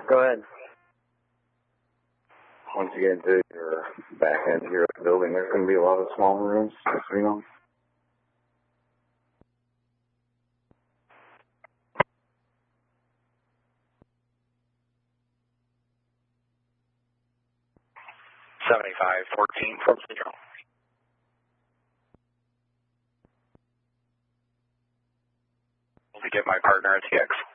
Go ahead. Once you get into your back end here at the building, there's going to be a lot of small rooms, just so you know. from Central. To get my partner at TX.